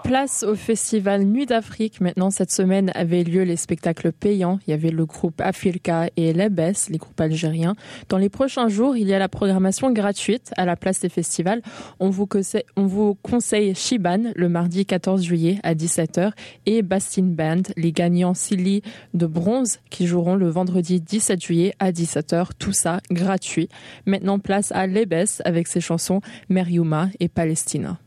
Place au festival Nuit d'Afrique. Maintenant, cette semaine avaient lieu les spectacles payants. Il y avait le groupe Afilka et Lebes, les groupes algériens. Dans les prochains jours, il y a la programmation gratuite à la place des festivals. On vous conseille Shiban le mardi 14 juillet à 17h et Bastin Band, les gagnants Silly de bronze qui joueront le vendredi 17 juillet à 17h. Tout ça gratuit. Maintenant, place à Lebes avec ses chansons Meriouma et Palestina.